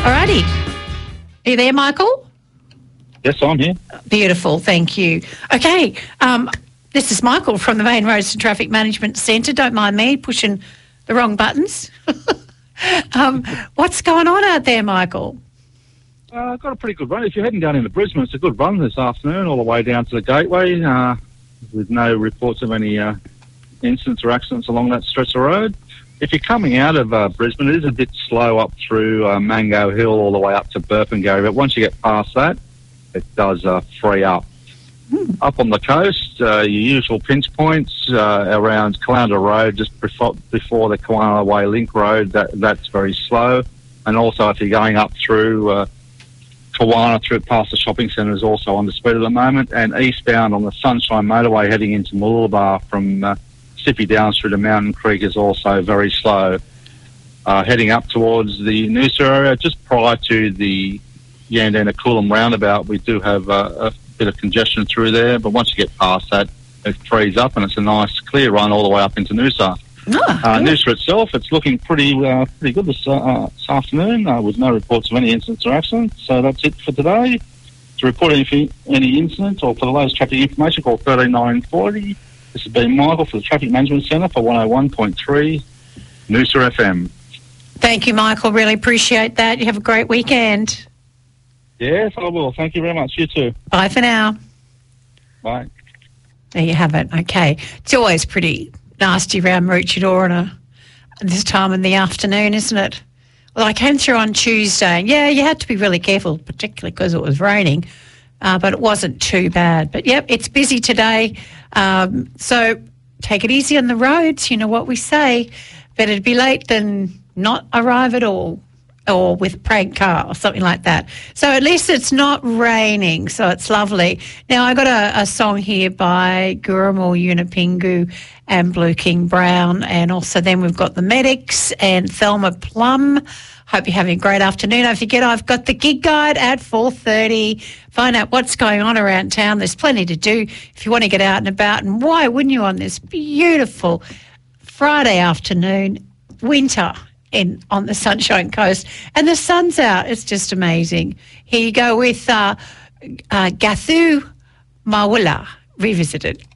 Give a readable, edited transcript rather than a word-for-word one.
Alrighty. Are you there, Michael? Yes, I'm here. Beautiful, thank you. Okay, this is Michael from the Main Roads and Traffic Management Centre. Don't mind me pushing the wrong buttons. What's going on out there, Michael? I've got a pretty good run. If you're heading down into Brisbane, it's a good run this afternoon all the way down to the Gateway with no reports of any incidents or accidents along that stretch of road. If you're coming out of Brisbane, it is a bit slow up through Mango Hill all the way up to Burpengary, but once you get past that, it does free up. Up on the coast, your usual pinch points around Caloundra Road, just before the Kawana Way Link Road, that's very slow. And also if you're going up through Kawana, through past the shopping centre, is also under speed at the moment. And eastbound on the Sunshine Motorway heading into Mooloolaba from Stiffy Downs through to Mountain Creek is also very slow. Heading up towards the Noosa area, just prior to the Yandina Coolum roundabout, we do have a bit of congestion through there, but once you get past that, it frees up and it's a nice clear run all the way up into Noosa. Noosa itself, it's looking pretty good this afternoon with no reports of any incidents or accidents. So that's it for today. To report any incidents or for the latest traffic information, call 13940. This has been Michael for the Traffic Management Centre for 101.3 Noosa FM. Thank you, Michael. Really appreciate that. You have a great weekend. Yes, I will. Thank you very much. You too. Bye for now. Bye. There you have it. Okay. It's always pretty nasty around Maroochydore this time in the afternoon, isn't it? Well, I came through on Tuesday. Yeah, you had to be really careful, particularly because it was raining, but it wasn't too bad. But, yep, it's busy today. So take it easy on the roads. You know what we say. Better to be late than not arrive at all, or with a prank car or something like that. So at least it's not raining, so it's lovely. Now, I got a song here by Gurumul Yunupingu and Blue King Brown, and also then we've got the Medics and Thelma Plum. Hope you're having a great afternoon. Don't forget, I've got the gig guide at 4:30. Find out what's going on around town. There's plenty to do if you want to get out and about, and why wouldn't you on this beautiful Friday afternoon, winter, on the Sunshine Coast, and the sun's out. It's just amazing. Here you go with Gathu Mawula Revisited.